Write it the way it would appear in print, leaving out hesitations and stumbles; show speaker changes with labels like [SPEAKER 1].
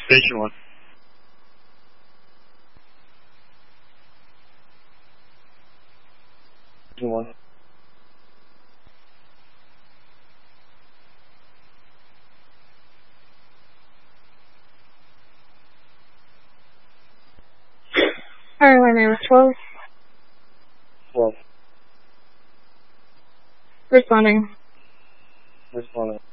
[SPEAKER 1] Station 1. Station 1.
[SPEAKER 2] Alright, my name is 12.
[SPEAKER 1] 12.
[SPEAKER 2] Responding.
[SPEAKER 1] Responding.